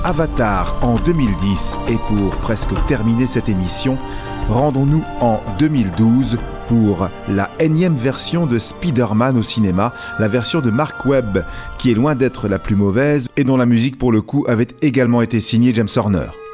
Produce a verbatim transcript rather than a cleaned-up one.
Avatar en deux mille dix. Et pour presque terminer cette émission, rendons-nous en deux mille douze pour la énième version de Spider-Man au cinéma, la version de Mark Webb, qui est loin d'être la plus mauvaise et dont la musique pour le coup avait également été signée James Horner.